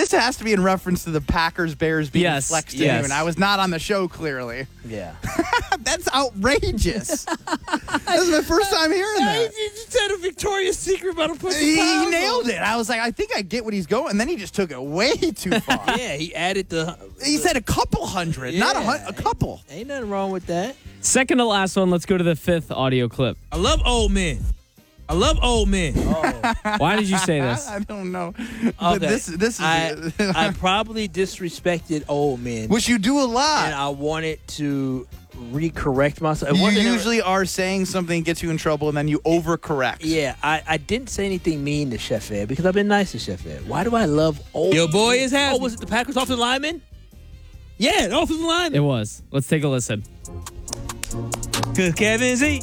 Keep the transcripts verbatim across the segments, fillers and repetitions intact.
This has to be in reference to the Packers-Bears being Yes, flexed to yes. you, and I was not on the show, clearly. Yeah. That's outrageous. This is my first time hearing that. You just said a Victoria's Secret about a pussy. He, he nailed it. I was like, I think I get what he's going, and then he just took it way too far. Yeah, he added the. He said a couple hundred, not a, hun- a couple. Ain't nothing wrong with that. Second to last one. Let's go to the fifth audio clip. I love old men. I love old men. Why did you say this? I don't know. But Okay. this, this is, I, I probably disrespected old men, which you do a lot. and I wanted to recorrect myself. It You wasn't ever- usually are saying something gets you in trouble, and then you overcorrect. Yeah, I, I didn't say anything mean to Chef Ed because I've been nice to Chef Ed. Why do I love old? Your boy is happy. Oh, was it the Packers offensive lineman? Yeah, the offensive lineman. It was. Let's take a listen. Cause Kevin Z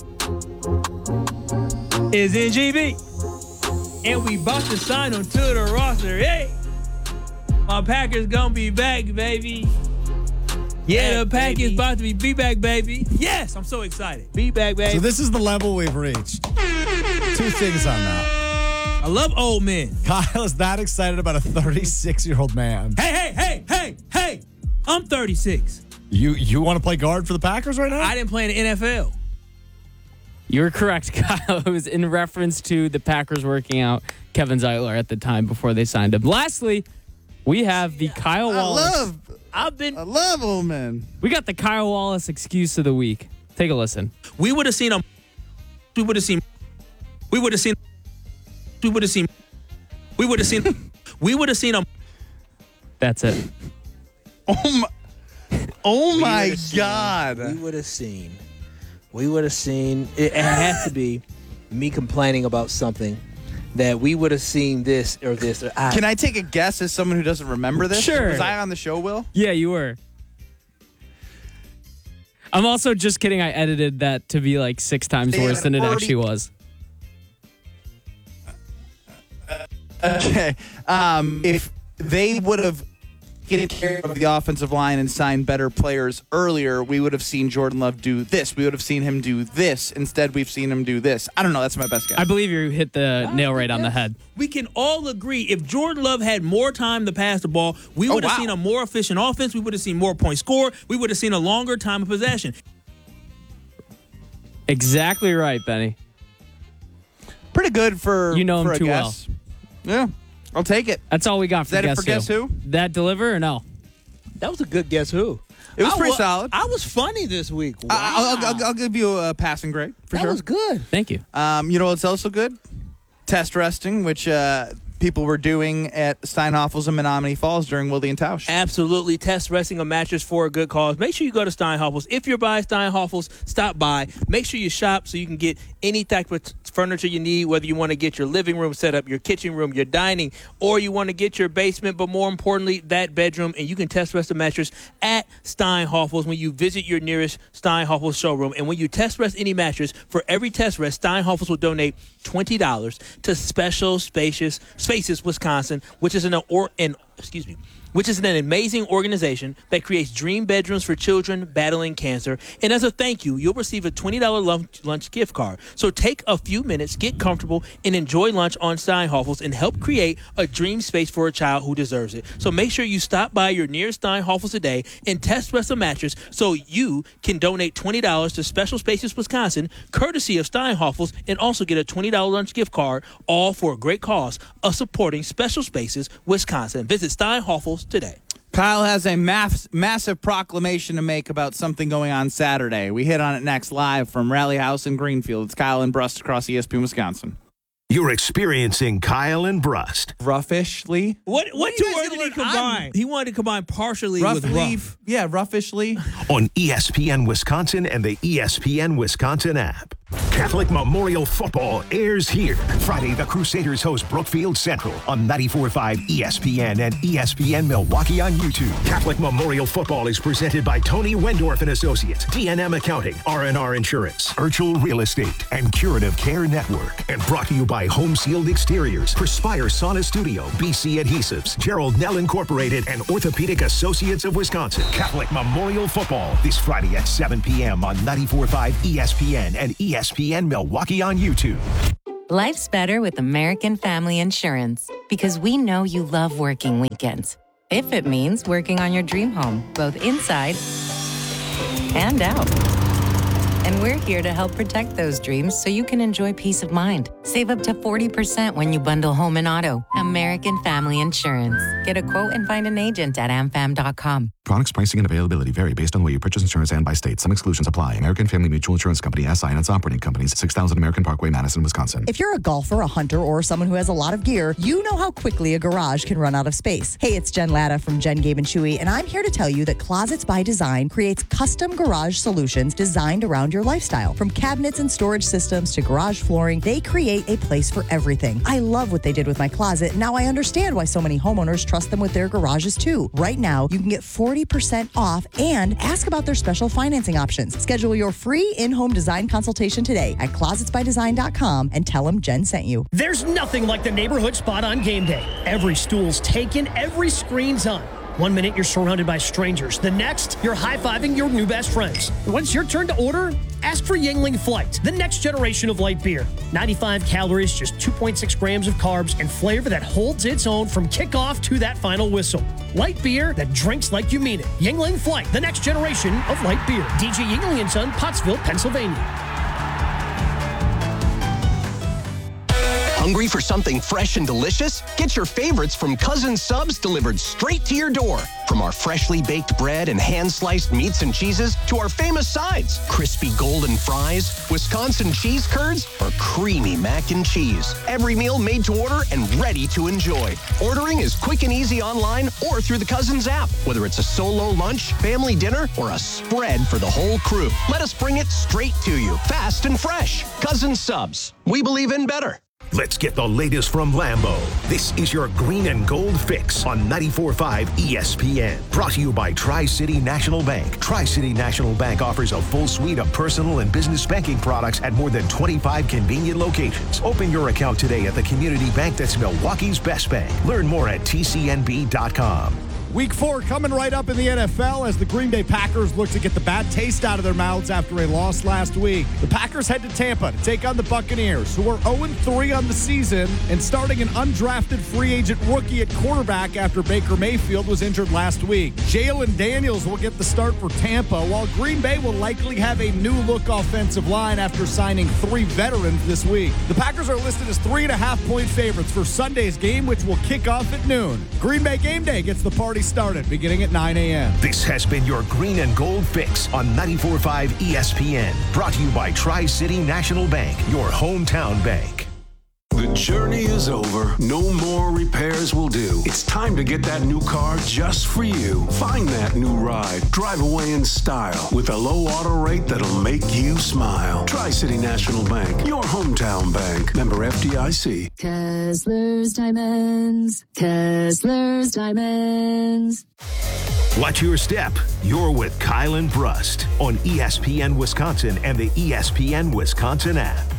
is in G B, and we about to sign him to the roster. Hey, my Packers gonna be back, baby. Yeah, the Packers baby. about to be be back, baby. Yes, I'm so excited. Be back, baby. So this is the level we've reached. Two things on that. I love old men. Kyle is not excited about a thirty-six-year-old man. Hey, hey, hey, hey, hey. I'm thirty-six. You you want to play guard for the Packers right now? I didn't play in the N F L. You're correct, Kyle. It was in reference to the Packers working out Kevin Zeitler at the time before they signed him. Lastly, we have the Kyle I Wallace. love, I've been. I love old men. We got the Kyle Wallace excuse of the week. Take a listen. We would have seen him. We would have seen. We would have seen. We would have seen. We would have seen. We would have seen him. That's it. Oh my, oh We my would've seen- God. We would have seen. We would have seen. It, it had to be me complaining about something that we would have seen this or this. Or I, Can I take a guess as someone who doesn't remember this? Sure. Was I on the show, Will? Yeah, you were. I'm also just kidding. I edited that to be like six times They worse had than it already- actually was. Okay. Um, if they would have taken care of the offensive line and signed better players earlier, we would have seen Jordan Love do this. We would have seen him do this. Instead, we've seen him do this. I don't know. That's my best guess. I believe you hit the nail right on the head. we can all agree if Jordan Love had more time to pass the ball, we Oh, would have wow. seen a more efficient offense. We would have seen more points scored. We would have seen a longer time of possession. Exactly right, Benny. Pretty good for You know him for a too guess. Yeah. I'll take it. That's all we got for that it guess for Guess Who? That deliver or no? That was a good guess who. It was I pretty wa- solid. I was funny this week. Wow. I- I'll, I'll, I'll give you a passing grade for that sure. was good. Thank you. Um, you know what's also good? Test resting, which uh, people were doing at Steinhoffel's in Menominee Falls during Willie and Tausch. Absolutely. Test resting a mattress for a good cause. Make sure you go to Steinhoffel's. If you're by Steinhoffel's, stop by. Make sure you shop so you can get any type of t- furniture you need, whether you want to get your living room set up, your kitchen room, your dining, or you want to get your basement, but more importantly, that bedroom. And you can test rest a mattress at Steinhoffel's when you visit your nearest Steinhoffel's showroom. And when you test rest any mattress, for every test rest, Steinhoffel's will donate twenty dollars to Special Spacious Spaces Wisconsin, which is an or an excuse me, which is an amazing organization that creates dream bedrooms for children battling cancer. And as a thank you, you'll receive a twenty dollars lunch, lunch gift card. So take a few minutes, get comfortable, and enjoy lunch on Steinhoffel's and help create a dream space for a child who deserves it. So make sure you stop by your nearest Steinhoffel's today and test rest a mattress so you can donate twenty dollars to Special Spaces Wisconsin, courtesy of Steinhoffel's, and also get a twenty dollars lunch gift card, all for a great cause of supporting Special Spaces Wisconsin. Visit Steinhoffel's today. Kyle has a mass, massive proclamation to make about something going on Saturday. We hit on it next live from Rally House in Greenfield. It's Kyle and Brust across E S P N Wisconsin. You're experiencing Kyle and Brust. Roughish-ly. What what are two you guys words did he doing? combine? I'm- He wanted to combine partially with Roughly. rough. Yeah, roughish-ly. On E S P N Wisconsin and the E S P N Wisconsin app. Catholic Memorial Football airs here. Friday, the Crusaders host Brookfield Central on ninety-four point five E S P N and E S P N Milwaukee on YouTube. Catholic Memorial Football is presented by Tony Wendorf and Associates, D and M Accounting, R and R Insurance, Urchel Real Estate, and Curative Care Network. And brought to you by Home Sealed Exteriors, Perspire Sauna Studio, B C Adhesives, Gerald Nell Incorporated, and Orthopedic Associates of Wisconsin. Catholic Memorial Football this Friday at seven p.m. on ninety-four point five E S P N and E S P N Milwaukee on YouTube. Life's better with American Family Insurance because we know you love working weekends. If it means working on your dream home, both inside and out. And we're here to help protect those dreams so you can enjoy peace of mind. Save up to forty percent when you bundle home and auto. American Family Insurance. Get a quote and find an agent at am fam dot com. Products, pricing, and availability vary based on the way you purchase insurance and by state. Some exclusions apply. American Family Mutual Insurance Company, S I and its operating companies, six thousand American Parkway, Madison, Wisconsin. If you're a golfer, a hunter, or someone who has a lot of gear, you know how quickly a garage can run out of space. Hey, it's Jen Latta from Jen, Gabe, and Chewy, and I'm here to tell you that Closets by Design creates custom garage solutions designed around your lifestyle. From cabinets and storage systems to garage flooring, they create a place for everything. I love what they did with my closet. Now I understand why so many homeowners trust them with their garages too. Right now, you can get forty percent off and ask about their special financing options. Schedule your free in-home design consultation today at closets by design dot com and tell them Jen sent you. There's nothing like the neighborhood spot on game day. Every stool's taken, every screen's on. One minute you're surrounded by strangers. The next, you're high-fiving your new best friends. When it's your turn to order, ask for Yingling Flight, the next generation of light beer. ninety-five calories, just two point six grams of carbs, and flavor that holds its own from kickoff to that final whistle. Light beer that drinks like you mean it. Yingling Flight, the next generation of light beer. D J Yingling and Son, Pottsville, Pennsylvania. Hungry for something fresh and delicious? Get your favorites from Cousin Subs delivered straight to your door. From our freshly baked bread and hand-sliced meats and cheeses to our famous sides, crispy golden fries, Wisconsin cheese curds, or creamy mac and cheese. Every meal made to order and ready to enjoy. Ordering is quick and easy online or through the Cousins app. Whether it's a solo lunch, family dinner, or a spread for the whole crew, let us bring it straight to you, fast and fresh. Cousin Subs. We believe in better. Let's get the latest from Lambeau. This is your Green and Gold Fix on ninety-four point five E S P N. Brought to you by Tri-City National Bank. Tri-City National Bank offers a full suite of personal and business banking products at more than twenty-five convenient locations. Open your account today at the community bank that's Milwaukee's best bank. Learn more at T C N B dot com. Week four coming right up in the N F L as the Green Bay Packers look to get the bad taste out of their mouths after a loss last week. The Packers head to Tampa to take on the Buccaneers, who are oh and three on the season and starting an undrafted free agent rookie at quarterback after Baker Mayfield was injured last week. Jalen Daniels will get the start for Tampa, while Green Bay will likely have a new-look offensive line after signing three veterans this week. The Packers are listed as three and a half point favorites for Sunday's game, which will kick off at noon. Green Bay Game Day gets the party started beginning at nine a.m. This has been your Green and Gold Fix on ninety-four point five E S P N. Brought to you by Tri-City National Bank, your hometown bank. The journey is over. No more repairs will do. It's time to get that new car just for you. Find that new ride. Drive away in style with a low auto rate that'll make you smile. Tri-City National Bank, your hometown bank. Member F D I C. Kessler's Diamonds. Kessler's Diamonds. Watch your step. You're with Kyle and Brust on E S P N Wisconsin and the E S P N Wisconsin app.